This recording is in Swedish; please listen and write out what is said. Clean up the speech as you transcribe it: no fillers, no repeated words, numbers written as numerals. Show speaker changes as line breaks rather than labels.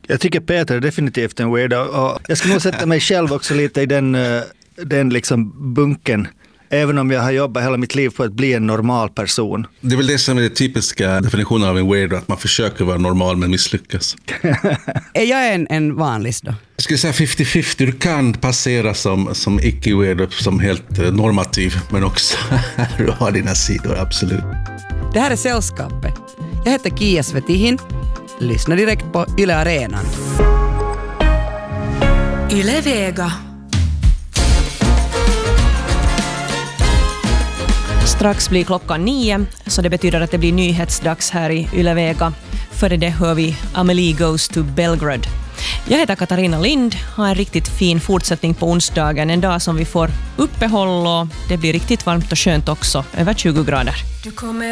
Jag tycker Peter är definitivt en weirdo. Och jag ska nog sätta mig själv också lite i den liksom bunken. Även om jag har jobbat hela mitt liv på att bli en normal person.
Det är väl det som är den typiska definitionen av en weirdo, att man försöker vara normal men misslyckas.
Är jag en vanlis då?
Jag skulle säga 50-50. Du kan passera som icke-weirdo, som helt normativ, men också du har dina sidor, absolut.
Det här är Sällskapet. Jag heter Kia Svetihin. Lyssna direkt på Yle Arenan.
Yle Vega.
Strax blir klockan 9, så det betyder att det blir nyhetsdags här i Yle Vega. Före det hör vi Amelie Goes to Belgrade. Jag heter Katarina Lind, har en riktigt fin fortsättning på onsdagen. En dag som vi får uppehåll och det blir riktigt varmt och skönt också, över 20 grader.
Du kommer